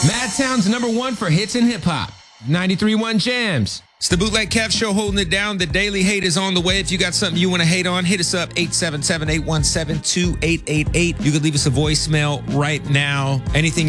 Madtown's #1 for hits and hip hop. 93.1 Jams. It's the Bootleg Kev Show holding it down. The Daily Hate is on the way. If you got something you want to hate on, hit us up, 877-817-2888. You could leave us a voicemail right now. Anything